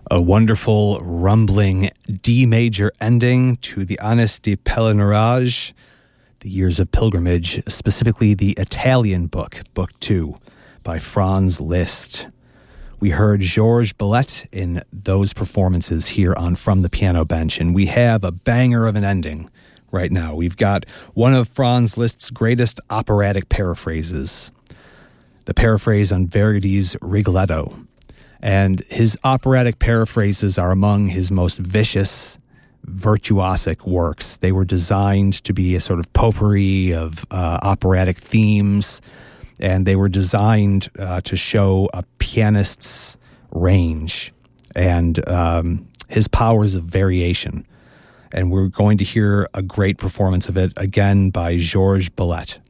A wonderful, rumbling D major ending to the Années de Pèlerinage, the Years of Pilgrimage, specifically the Italian book, Book 2, by Franz Liszt. We heard Georges Billet in those performances here on From the Piano Bench, and we have a banger of an ending right now. We've got one of Franz Liszt's greatest operatic paraphrases, the paraphrase on Verdi's Rigoletto. And his operatic paraphrases are among his most vicious, virtuosic works. They were designed to be a sort of potpourri of operatic themes, and they were designed to show a pianist's range and his powers of variation. And we're going to hear a great performance of it, again by Georges Billet.